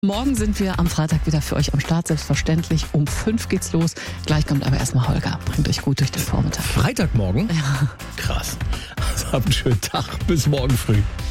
Morgen sind wir am Freitag wieder für euch am Start, selbstverständlich. Um 5 geht's los. Gleich kommt aber erstmal Holger. Bringt euch gut durch den Vormittag. Freitagmorgen? Ja. Krass. Also habt einen schönen Tag. Bis morgen früh.